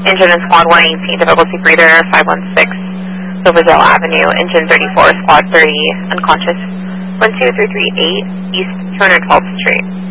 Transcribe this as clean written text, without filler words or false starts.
Engine in Squad 118, difficulty breather 516, Silverdale Avenue. Engine 34, Squad 30, unconscious. 12338, East 212th Street.